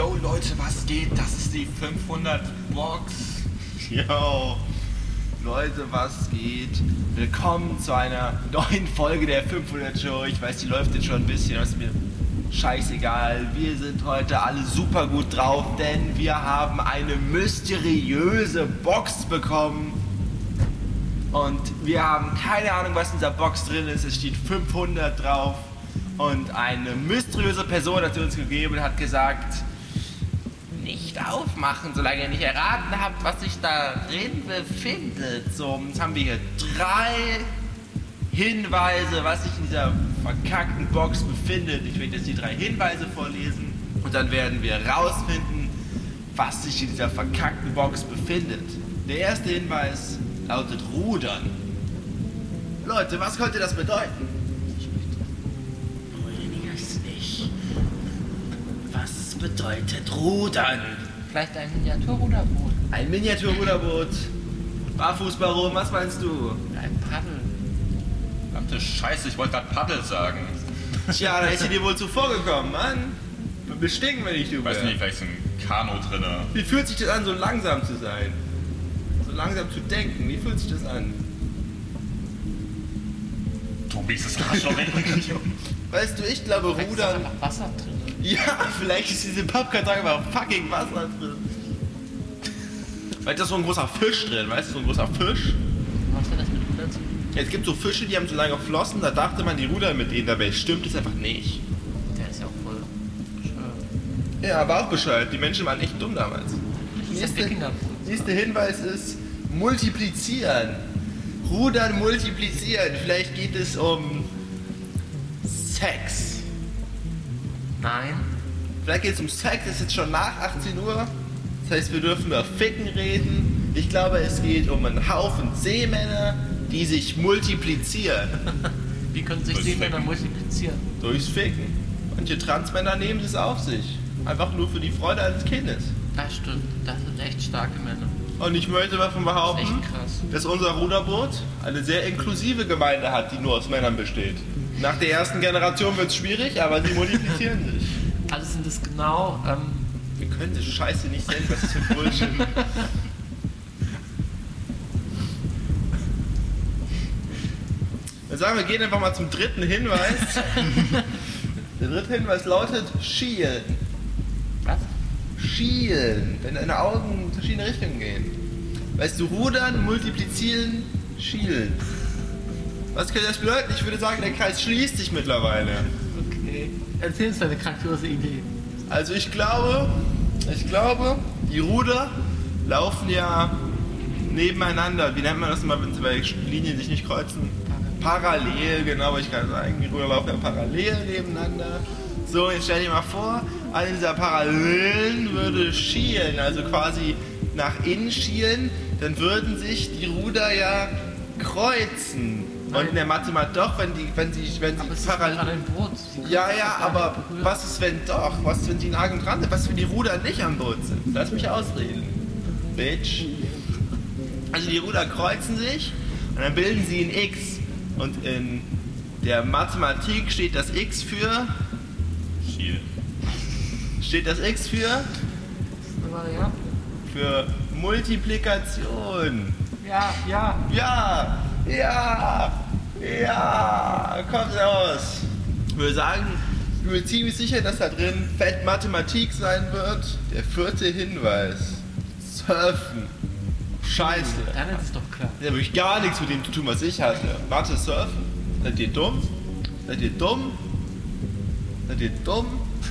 Yo Leute, was geht? Das ist die 500 Box. Yo Leute, was geht? Willkommen zu einer neuen Folge der 500 Show. Ich weiß, die läuft jetzt schon ein bisschen, das ist mir scheißegal. Wir sind heute alle super gut drauf, denn wir haben eine mysteriöse Box bekommen. Und wir haben keine Ahnung, was in dieser Box drin ist. Es steht 500 drauf. Und eine mysteriöse Person hat sie uns gegeben und hat gesagt, nicht aufmachen, solange ihr nicht erraten habt, was sich darin befindet. So, jetzt haben wir hier 3 Hinweise, was sich in dieser verkackten Box befindet. Ich werde jetzt die 3 Hinweise vorlesen und dann werden wir rausfinden, was sich in dieser verkackten Box befindet. Der erste Hinweis lautet Rudern. Leute, was könnte das bedeuten? Was bedeutet Rudern? Vielleicht ein Miniaturruderboot. Ein Miniaturruderboot. Barfußbaron, was meinst du? Ein Paddel. Verdammte Scheiße, ich wollte gerade Paddel sagen. Tja, da ist sie dir wohl zuvor gekommen, Mann. Bestinken, wenn ich du Ich weiß nicht, vielleicht ist ein Kanu drin. Wie fühlt sich das an, so langsam zu sein? So langsam zu denken, wie fühlt sich das an? Tobi ist das Arschloch. Weißt du, ich glaube, Vielleicht ist Rudern... einfach Wasser drin. Ja, vielleicht ist diese Pappkarton aber fucking Wasser drin. Vielleicht ist da so ein großer Fisch drin, weißt du, so ein großer Fisch. Was hat das mit Rudern zu tun? Es gibt so Fische, die haben so lange Flossen, da dachte man, die rudern mit denen, dabei stimmt es einfach nicht. Der ist ja auch voll bescheuert. Ja, aber auch bescheuert, die Menschen waren echt dumm damals. Das ist ein Wikingerboot. Nächster Hinweis ist multiplizieren. Rudern, multiplizieren. Vielleicht geht es um Sex. Nein. Vielleicht geht es um Sex, es ist jetzt schon nach 18 Uhr. Das heißt, wir dürfen über Ficken reden. Ich glaube, es geht um einen Haufen Seemänner, die sich multiplizieren. Wie können sich Durchs Seemänner Ficken. multiplizieren? Durchs Ficken. Manche Transmänner nehmen es auf sich. Einfach nur für die Freude eines Kindes. Das stimmt. Das sind echt starke Männer. Und ich möchte davon Das ist behaupten, echt krass. dass unser Ruderboot eine sehr inklusive Gemeinde hat, die nur aus Männern besteht. Nach der ersten Generation wird es schwierig, aber sie multiplizieren sich. Also sind es genau, Wir können diese Scheiße nicht sehen, was ist für Bullshit. Dann sagen wir, gehen einfach mal zum dritten Hinweis. Der dritte Hinweis lautet Schielen. was? Schielen, wenn deine Augen in verschiedene Richtungen gehen. Weißt du, rudern, multiplizieren, schielen. Was könnte das bedeuten? Ich würde sagen, der Kreis schließt sich mittlerweile. Okay. Erzähl uns deine grandiose Idee. Also ich glaube, die Ruder laufen ja nebeneinander. Wie nennt man das immer, wenn zwei Linien sich nicht kreuzen? Parallel, genau, ich kann sagen. Die Ruder laufen ja parallel nebeneinander. So, jetzt stell dir mal vor, eine dieser Parallelen würde schielen, also quasi nach innen schielen, dann würden sich die Ruder ja kreuzen. Und in der Mathematik doch, wenn sie Aber es ist parallel... gerade ein Boot. Sie Ja, können ja, sich gar aber nicht berühren. was ist wenn doch? Was ist, wenn die Nagen dran sind? Was ist, wenn die Ruder nicht am Boot sind? Lass mich ausreden. Bitch. Also die Ruder kreuzen sich und dann bilden sie ein X. Und in der Mathematik steht das X für... Schiel. Steht das X für? Das ist eine Variable. Für Multiplikation. Ja, ja. Ja, ja, ja, kommt raus. Ich würde sagen, ich bin mir ziemlich sicher, dass da drin fett Mathematik sein wird. Der vierte Hinweis. Surfen. Scheiße. Dann ist es doch klar. Ja, wirklich gar nichts mit dem zu tun, was ich hatte. Mathe, Surfen. Seid ihr dumm? Seid ihr dumm? Seid ihr dumm?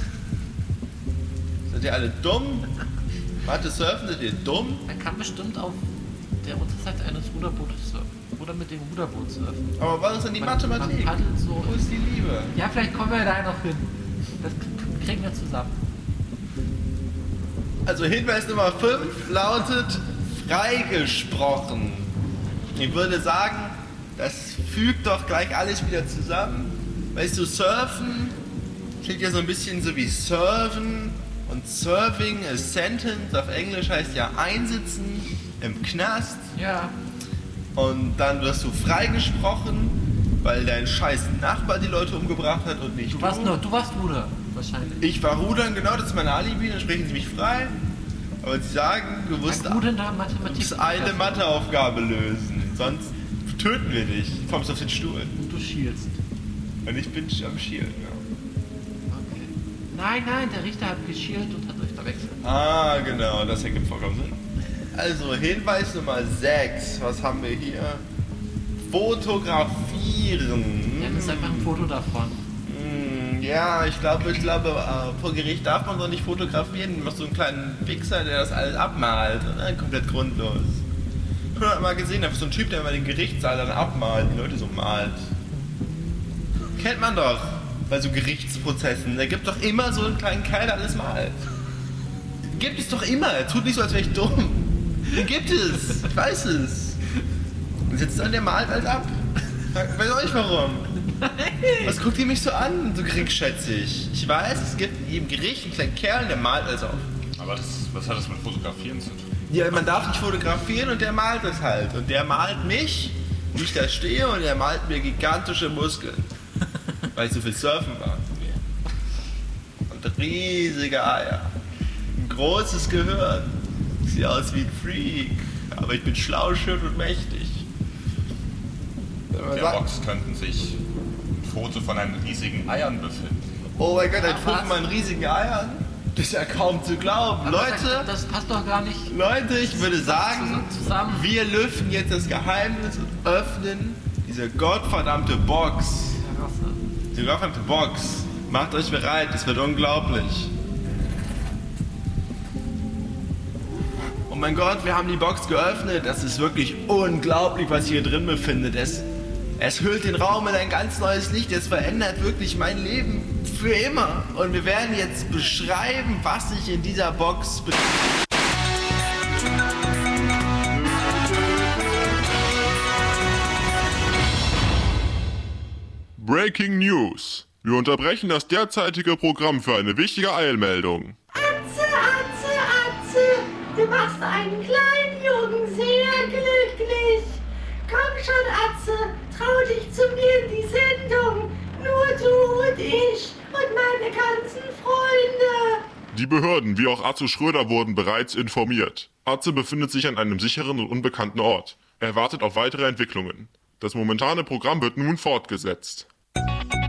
Seid ihr alle dumm? Mathe, Surfen, seid ihr dumm? Man kann bestimmt auf der Unterseite eines Ruderbootes surfen. Oder mit dem Ruderboot surfen. Aber was ist denn die Man Mathematik? paddelt so. Wo ist die Liebe? Ja, vielleicht kommen wir da noch hin. Das kriegen wir zusammen. Also Hinweis Nummer 5 lautet freigesprochen. Ich würde sagen, das fügt doch gleich alles wieder zusammen. Weißt du, surfen klingt ja so ein bisschen so wie surfen und serving a sentence auf Englisch heißt ja einsitzen im Knast Ja. und dann wirst du freigesprochen weil dein scheiß Nachbar die Leute umgebracht hat und nicht Du warst Ruder, wahrscheinlich. Ich war Rudern, genau, das ist mein Alibi, dann sprechen sie mich frei. Aber sie sagen, du musst eine Matheaufgabe lösen, sonst töten wir dich. Du kommst auf den Stuhl. Und du schielst. Und ich bin am Schielen, ja. Okay. Nein, der Richter hat geschielt und hat euch verwechselt. Ah, genau, das ergibt vollkommen Sinn. Also, Hinweis Nummer 6. Was haben wir hier? Fotografieren. Ja, das ist einfach ein Foto davon. Ja, ich glaube, vor Gericht darf man doch nicht fotografieren. Du machst so einen kleinen Wichser, der das alles abmalt. Komplett grundlos. Ich habe mal gesehen, da ist so ein Typ, der immer den Gerichtssaal dann abmalt, die Leute so malt. Kennt man doch bei so Gerichtsprozessen. Da gibt es doch immer so einen kleinen Kerl, der alles malt. Gibt es doch immer. Tut nicht so, als wäre ich dumm. Den gibt es. Ich weiß es. Und sitzt dann, der malt alles ab. Weiß euch warum. Was guckt ihr mich so an, so geringschätzig? Ich weiß, es gibt im Gericht einen kleinen Kerl, der malt alles auf. Aber was hat das mit Fotografieren zu tun? Ja, man darf nicht fotografieren und der malt es halt. Und der malt mich, wie ich da stehe, und er malt mir gigantische Muskeln. Weil ich so viel surfen war. Und riesige Eier. Ein großes Gehirn. Ich sehe aus wie ein Freak. Aber ich bin schlau, schön und mächtig. In der Box könnten sich ein Foto von einem riesigen Eiern befinden. Oh mein Gott, ein Foto von meinen riesigen Eiern? Das ist ja kaum zu glauben. Aber Leute, das passt doch gar nicht. Leute, ich würde sagen, zusammen. wir lüften jetzt das Geheimnis und öffnen diese gottverdammte Box. Diese gottverdammte Box. Macht euch bereit, es wird unglaublich. Oh mein Gott, wir haben die Box geöffnet. Das ist wirklich unglaublich, was sich hier drin befindet. Es hüllt den Raum in ein ganz neues Licht. Es verändert wirklich mein Leben für immer. Und wir werden jetzt beschreiben, was sich in dieser Box befindet. Breaking News. Wir unterbrechen das derzeitige Programm für eine wichtige Eilmeldung. Atze, Atze, Atze, du machst einen kleinen Jungen sehr glücklich. Komm schon, Atze, trau dich zu mir in die Sendung. Nur du und ich und meine ganzen Freunde. Die Behörden wie auch Atze Schröder wurden bereits informiert. Atze befindet sich an einem sicheren und unbekannten Ort. Er wartet auf weitere Entwicklungen. Das momentane Programm wird nun fortgesetzt.